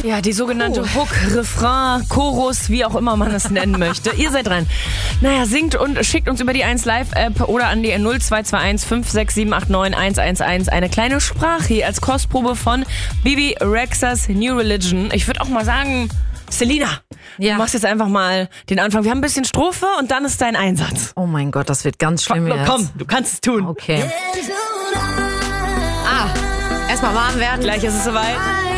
Ja, die sogenannte Hook, Refrain, Chorus, wie auch immer man es nennen möchte. Ihr seid dran. Naja, singt und schickt uns über die 1Live-App oder an die 0221 56789 111 eine kleine Sprache als Kostprobe von Bebe Rexhas New Religion. Ich würde auch mal sagen, Selina, du machst jetzt einfach mal den Anfang. Wir haben ein bisschen Strophe und dann ist dein Einsatz. Oh mein Gott, das wird ganz schlimm jetzt. Komm, du kannst es tun. Okay. Erstmal warm werden. Gleich ist es soweit.